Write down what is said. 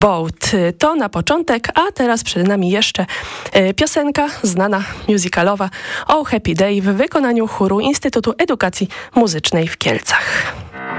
Boat. To na początek, a teraz przed nami jeszcze piosenka znana, musicalowa Oh Happy Day w wykonaniu chóru Instytutu Edukacji Muzycznej w Kielcach.